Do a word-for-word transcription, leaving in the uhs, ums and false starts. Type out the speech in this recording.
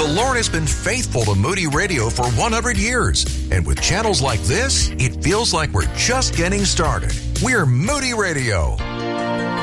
The Lord has been faithful to Moody Radio for one hundred years. And with channels like this, it feels like we're just getting started. We're Moody Radio.